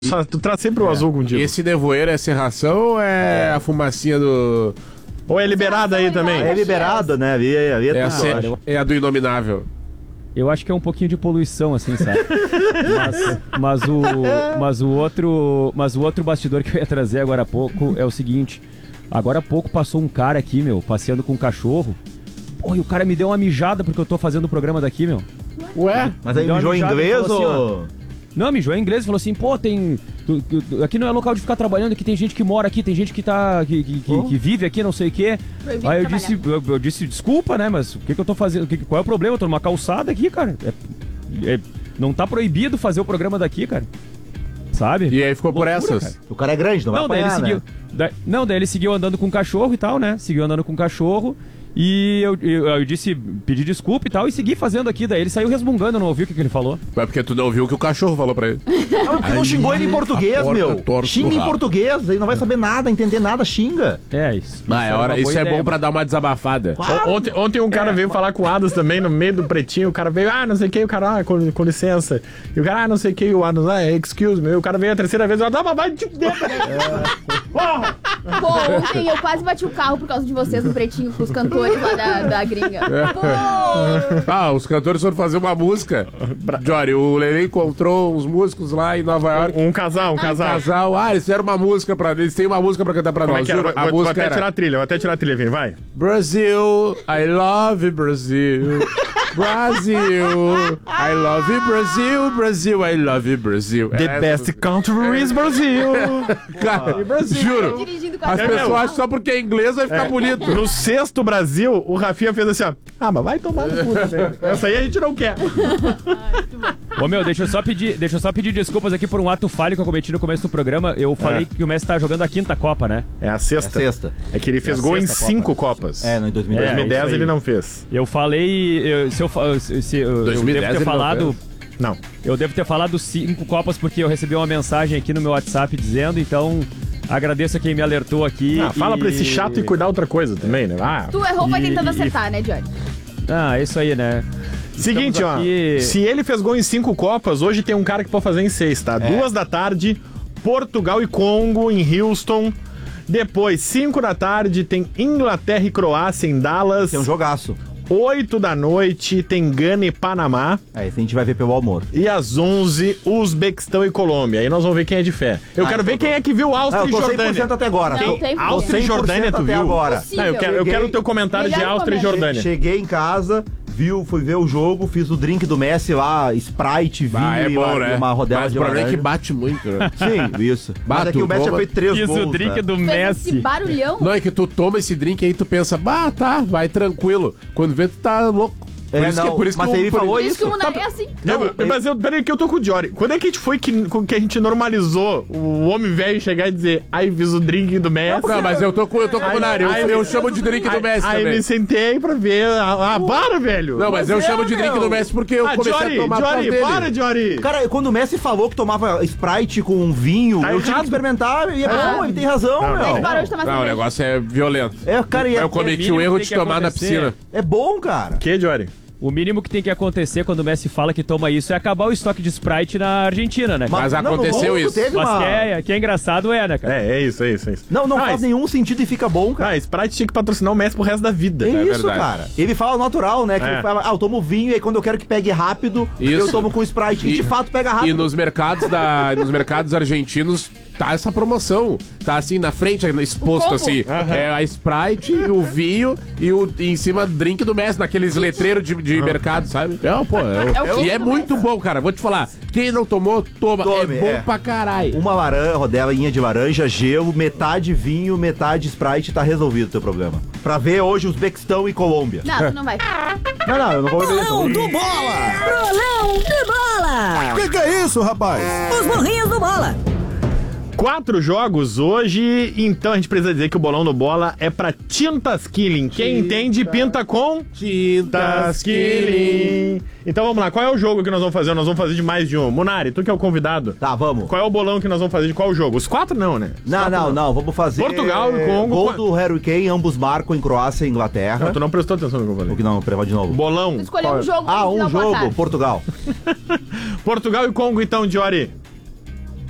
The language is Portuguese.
Só, tu traz sempre o azul contigo. E esse nevoeiro é serração ou é a fumacinha do... Ou é liberada aí também? É liberada, né? É a do Inominável. Eu acho que é um pouquinho de poluição, assim, sabe? mas o outro bastidor que eu ia trazer agora há pouco é o seguinte. Agora há pouco passou um cara aqui, meu, passeando com um cachorro. Pô, e o cara me deu uma mijada porque eu tô fazendo o programa daqui, meu. Ué? Mas aí mijou em inglês ou... Não, mijou em inglês e falou assim, pô, aqui não é local de ficar trabalhando, aqui tem gente que mora aqui, tem gente que vive aqui, não sei o quê. Aí eu disse, desculpa, né, mas o que eu tô fazendo? Qual é o problema? Eu tô numa calçada aqui, cara. Não tá proibido fazer o programa daqui, cara. Sabe? E aí ficou por essas. Cara. O cara é grande, não vai apanhar, daí ele seguiu, daí ele seguiu andando com o cachorro e tal, né? Seguiu andando com o cachorro. E eu disse, pedi desculpa e tal, e segui fazendo aqui. Daí ele saiu resmungando, não ouviu o que ele falou. É porque tu não ouviu o que o cachorro falou pra ele. Não, porque não xingou ele em português, meu. Xinga em português, aí não vai saber nada, entender nada, xinga. É isso. Isso é bom pra dar uma desabafada. Claro. Ontem um cara veio falar com o Adams também, no meio do pretinho. O cara veio, não sei o que, o cara, com licença. E o cara, não sei o que, o Adams, excuse me. E o cara veio a terceira vez, vai te dentro. Porra! Pô, ontem eu quase bati o carro por causa de vocês no pretinho com os cantores lá da gringa. Os cantores foram fazer uma música. Jory, o Lelê encontrou uns músicos lá em Nova York. Um casal. Eles fizeram uma música pra eles. Têm uma música pra cantar pra nós. Vou até tirar a trilha, vem, vai. Brasil, I love Brasil. Brasil, I love you, Brasil, Brasil, I love you, Brasil. The best country is Brasil. Cara, juro, as pessoas acham só porque é inglês vai ficar bonito. No sexto Brasil, o Rafinha fez assim, ó. Mas vai tomar no cu também. Essa aí a gente não quer. Ô meu, deixa eu só pedir desculpas aqui por um ato falho que eu cometi no começo do programa. Eu falei que o Messi tá jogando a quinta Copa, né? É a sexta. É que ele fez gol em 5 Copas. No 2010. Em 2010 ele não fez. Eu falei... eu devo ter falado... Não. Eu devo ter falado 5 Copas porque eu recebi uma mensagem aqui no meu WhatsApp dizendo, então... Agradeço a quem me alertou aqui. Fala pra esse chato e cuidar outra coisa também, né? Tu errou, vai tentando acertar, né, Johnny? É isso aí, né? Seguinte, se ele fez gol em 5 Copas, hoje tem um cara que pode fazer em 6, tá? 2 da tarde, Portugal e Congo em Houston. Depois, 5 da tarde, tem Inglaterra e Croácia em Dallas. Tem um jogaço. 8 da noite, tem Gana e Panamá. Esse a gente vai ver pelo amor. E às 11, Uzbequistão e Colômbia. Aí nós vamos ver quem é de fé. Eu quero ver quem é que viu Áustria e Jordânia. 100% até agora. Áustria e Jordânia, tu viu? Agora. Eu quero o teu comentário de Áustria e Jordânia. Cheguei em casa... Fui ver o jogo, fiz o drink do Messi lá, Sprite, vinho uma rodela de laranja. Mas o problema é que bate muito, né? Sim, isso. Mas é que o Messi já fez 3 gols. Fiz o drink do Messi. Esse barulhão. Não, é que tu toma esse drink aí tu pensa, vai tranquilo. Quando vê, tu tá louco. Por isso mas ele falou isso. Que o Munari é assim. Peraí que eu tô com o Jory. Quando é que a gente foi que a gente normalizou o homem velho chegar e dizer, fiz o drink do Messi? Não, mas eu tô com o Munari. Eu chamo de drink do Messi também. Aí me sentei pra ver. Para, velho. Não, mas eu chamo de drink do Messi porque eu comecei a tomar Jory, para, Jory. Cara, quando o Messi falou que tomava Sprite com vinho, eu tinha que experimentar e ele tem razão, meu. Não, o negócio é violento. Eu cometi o erro de tomar na piscina. É bom, cara. Que, Jory? O mínimo que tem que acontecer quando o Messi fala que toma isso é acabar o estoque de Sprite na Argentina, né? Mas aconteceu isso. Mas que é engraçado, né, cara? É isso. Não faz nenhum sentido e fica bom, cara. Sprite tinha que patrocinar o Messi pro resto da vida. É isso, cara. Ele fala natural, né? Que ele fala, eu tomo vinho e aí quando eu quero que pegue rápido, eu tomo com Sprite. E de fato pega rápido. E nos mercados argentinos tá essa promoção. Tá assim, na frente, exposto assim. É a Sprite, o vinho e em cima drink do Messi, naqueles letreiros de mercado, sabe? E é muito bom, cara. Vou te falar. Quem não tomou, toma. É bom pra caralho. Uma laranja, rodelinha de laranja, gelo, metade vinho, metade Sprite, tá resolvido o teu problema. Pra ver hoje Uzbequistão e Colômbia. Não, tu não vai. Não, eu não vou ver isso. Bolão do Bola! Bolão de Bola! Que é isso, rapaz? Os morrinhos do Bola! 4 jogos hoje, então a gente precisa dizer que o bolão do Bola é pra Tintas Killing. Quem entende, pinta com Tintas Killing. Então vamos lá, qual é o jogo que nós vamos fazer? Nós vamos fazer de mais de um. Munari, tu que é o convidado. Tá, vamos. Qual é o bolão que nós vamos fazer de qual jogo? Os 4 não, né? Não, vamos fazer... Portugal e Congo. Gol do Harry Kane, ambos marcam em Croácia e Inglaterra. Não, tu não prestou atenção no que eu falei. O que não, preva de novo. Bolão. Escolheu um jogo. Um jogo, Portugal. Portugal e Congo então, Jory.